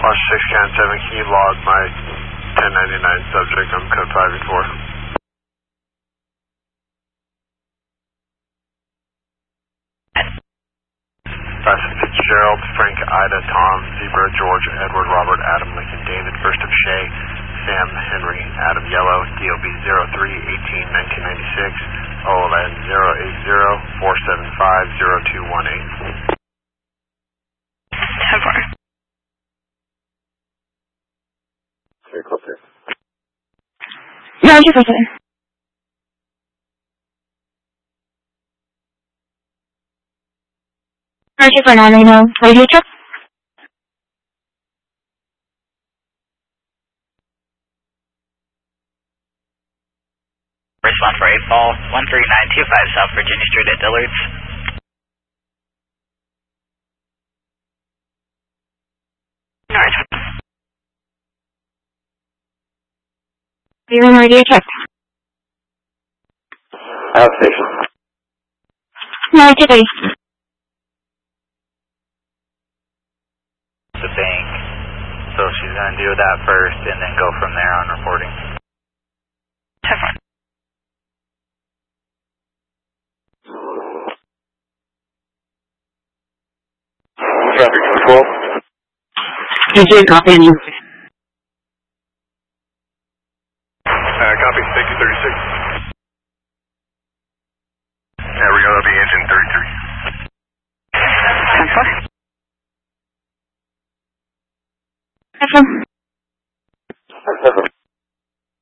Watch 6 Can 7, can you log my 1099 subject? I'm code 584. Fitzgerald, Frank, Ida, Tom, Zebra, George, Edward, Robert, Adam, Lincoln, David, First of Shay, Sam, Henry, Adam, Yellow, DOB 03-18-1996, OLN 080-475-0218. 10-4. Very close there. Roger for 7. Roger for 9 right now. Radio check. Response for 8 Fall, 13925 South Virginia Street at Dillard's. North. You're in radio check. Outstation. Roger 3. The bank. So she's going to do that first and then go from there on reporting. 10-4. Traffic control. DJ, copy.